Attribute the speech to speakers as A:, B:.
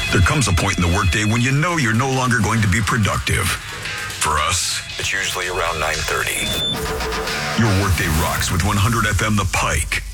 A: There comes a point in the workday when you know you're no longer going to be productive. For us, it's usually around 9:30. Your workday rocks with 100 FM The Pike.